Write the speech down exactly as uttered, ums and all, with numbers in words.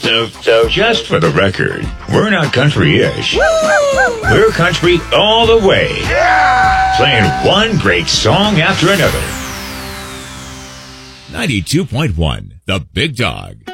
So, so just for the record, we're not country-ish. We're country all the way. Yeah! Playing one great song after another. ninety-two point one, The Big Dog.